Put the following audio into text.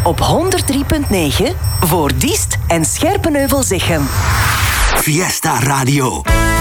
op 103.9 voor Diest en Scherpenheuvel-Zichem. Fiesta Radio.